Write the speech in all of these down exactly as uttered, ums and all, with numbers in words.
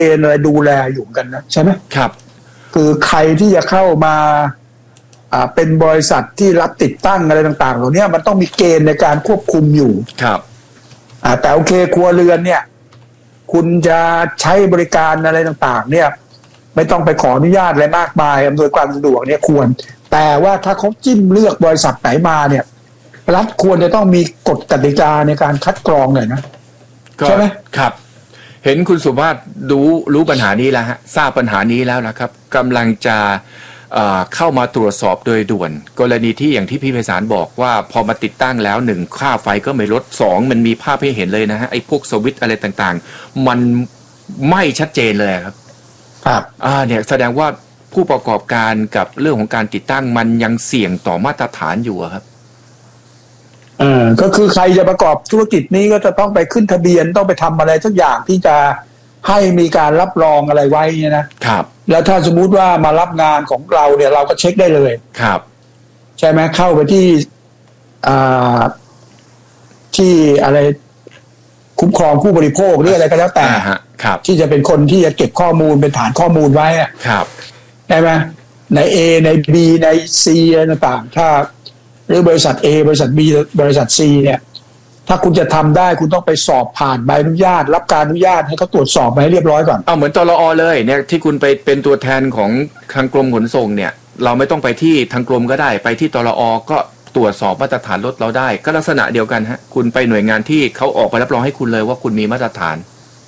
ณฑ์อะไรดูแลอยู่กันนะใช่ไหมครับคือใครที่จะเข้ามาอ่าเป็นบริษัทที่รับติดตั้งอะไรต่างๆเหล่านี้มันต้องมีเกณฑ์ในการควบคุมอยู่ครับอ่าแต่โอเคครัวเรือนเนี่ยคุณจะใช้บริการอะไรต่างๆเนี่ยไม่ต้องไปขออนุญาตอะไรมากมายอำนวยความสะดวกเนี่ยควรแต่ว่าถ้าเขาจิ้มเลือกบริษัทไหนมาเนี่ยรัฐควรจะต้องมีกฎกติกาในการคัดกรองหน่อยนะใช่ไหมครับเห็นคุณสุภาพรู้รู้ปัญหานี้แล้วฮะทราบปัญหานี้แล้วนะครับกำลังจะเข้ามาตรวจสอบโดยด่วนกรณีที่อย่างที่พี่ไพศาลบอกว่าพอมาติดตั้งแล้วหนึ่งค่าไฟก็ไม่ลดสองมันมีภาพให้เห็นเลยนะฮะไอ้พวกสวิตช์อะไรต่างๆมันไม่ชัดเจนเลยครับครับอ่าเนี่ยแสดงว่าผู้ประกอบการกับเรื่องของการติดตั้งมันยังเสี่ยงต่อมาตรฐานอยู่ครับเออก็คือใครจะประกอบธุรกิจนี้ก็จะต้องไปขึ้นทะเบียนต้องไปทำอะไรสักอย่างที่จะให้มีการรับรองอะไรไว้เนี่ยนะครับแล้วถ้าสมมุติว่ามารับงานของเราเนี่ยเราก็เช็คได้เลยครับใช่ไหมเข้าไปที่อ่าที่อะไรคุ้มครองผู้บริโภคหรืออะไรก็แล้วแต่ที่จะเป็นคนที่จะเก็บข้อมูลเป็นฐานข้อมูลไว้ครับใช่ไหมใน A ใน B ใน C อะไรต่างๆถ้าหรือบริษัท A บริษัท B บริษัท C เนี่ยถ้าคุณจะทำได้คุณต้องไปสอบผ่านใบอนุญาตรับการอนุญาตให้เขาตรวจสอบมาให้เรียบร้อยก่อนเอาเหมือนตลอเลยเนี่ยที่คุณไปเป็นตัวแทนของทางกรมขนส่งเนี่ยเราไม่ต้องไปที่ทางกรมก็ได้ไปที่ตลอก็ตรวจสอบมาตรฐานรถเราได้ก็ลักษณะเดียวกันฮะคุณไปหน่วยงานที่เขาออกไปรับรองให้คุณเลยว่าคุณมีมาตรฐาน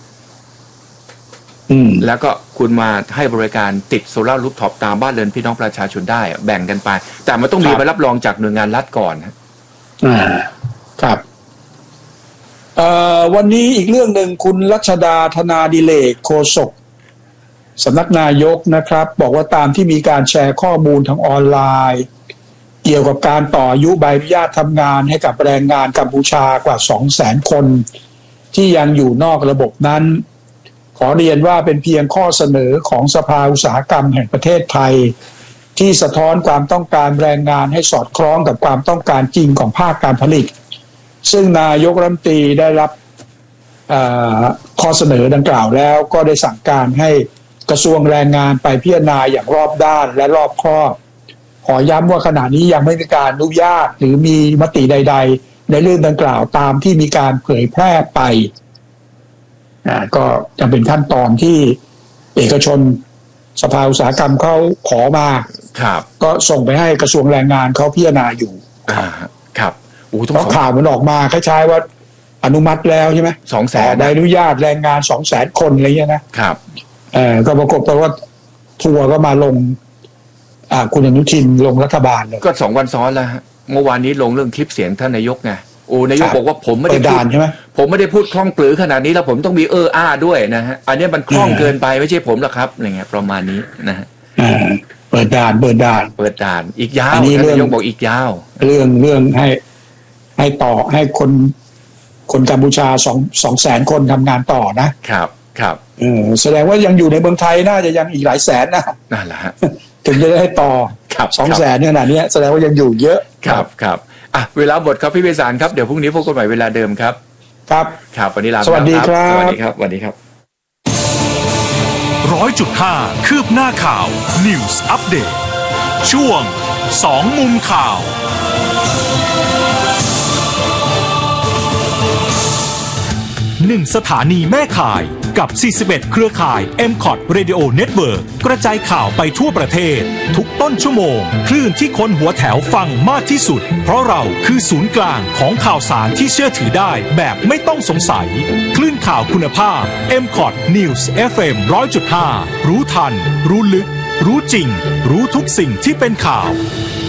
อืมแล้วก็คุณมาให้บริการติดโซล่ารูฟท็อปตามบ้านเรือนพี่น้องประชาชนได้แบ่งกันไปแต่มันต้องมีใบรับรองจากหน่วยงานรัฐก่อนฮะอ่าครับเอ่อวันนี้อีกเรื่องหนึ่งคุณรัชดาธนาดิเลกโฆษกสำนักนายกนะครับบอกว่าตามที่มีการแชร์ข้อมูลทางออนไลน์เกี่ยวกับการต่ออายุใบอนุญาตทำงานให้กับแรงงานกัมพูชากว่า สองแสน คนที่ยังอยู่นอกระบบนั้นขอเรียนว่าเป็นเพียงข้อเสนอของสภาอุตสาหกรรมแห่งประเทศไทยที่สะท้อนความต้องการแรงงานให้สอดคล้องกับความต้องการจริงของภาคการผลิตซึ่งนายกรัฐมนตรีได้รับข้อเสนอดังกล่าวแล้วก็ได้สั่งการให้กระทรวงแรงงานไปพิจารณาอย่างรอบด้านและรอบคอบขอย้ำว่าขณะนี้ยังไม่มีการอนุญาตหรือมีมติใดๆในเรื่องดังกล่าวตามที่มีการเผยแพร่ไปอ่าก็จะเป็นขั้นตอนที่เอกชนสภาอุตสาหกรรมเขาขอมาครับก็ส่งไปให้กระทรวงแรงงานเขาพิจารณาอยู่อ่าครับเพราะข่าวมันออกมาคล้ายๆว่าอนุมัติแล้วใช่ไหมสองแสนใบอนุญาตแรงงานสองแสนคนอะไรเงี้ยนะครับเออก็ปรากฏว่าทัวร์ก็มาลงอ่าคุณอนุทินลงรัฐบาลเลยก็สองวันซ้อนแล้วฮะเมื่อวานนี้ลงเรื่องคลิปเสียงท่านนายกไงโอ้นายกบอกว่าผมไม่ได้พูดใช่ไหมผมไม่ได้พูดคล่องปลือขนาดนี้แล้วผมต้องมีเอออ้าด้วยนะฮะอันนี้มันคล่องเกินไปไม่ใช่ผมหรอกครับอะไรเงี้ยประมาณนี้นะฮะเปิดด่านเปิดด่านเปิดด่านอีกยาวท่านนายกบอกอีกยาวเรื่องเรื่องให้ให้ต่อให้คนคนกัมพูชาสองสองแสนคนทำงานต่อนะครับครับเออแสดงว่ายังอยู่ในเมืองไทยน่าจะยังอีกหลายแสนนะนั่นแหละฮะถึงจะได้ให้ต่อสองแสนขนาดนี้แสดงว่ายังอยู่เยอะครับครับอ่ะเวลาหมดครับพี่ไพศาลครับเดี๋ยวพรุ่งนี้พบกันใหม่เวลาเดิมครับครับครับวันนี้ลาไปสวัสดีครับสวัสดีครับสวัสดีครับร้อยจุดห้าคืบหน้าข่าว News Update ช่วงสองมุมข่าวหนึ่งสถานีแม่ข่ายกับสี่สิบเอ็ดเครือข่าย เอ็ม คอท Radio Network กระจายข่าวไปทั่วประเทศทุกต้นชั่วโมงคลื่นที่คนหัวแถวฟังมากที่สุดเพราะเราคือศูนย์กลางของข่าวสารที่เชื่อถือได้แบบไม่ต้องสงสัยคลื่นข่าวคุณภาพ เอ็ม คอท News เอฟ เอ็ม หนึ่งร้อยจุดห้า รู้ทันรู้ลึกรู้จริงรู้ทุกสิ่งที่เป็นข่าว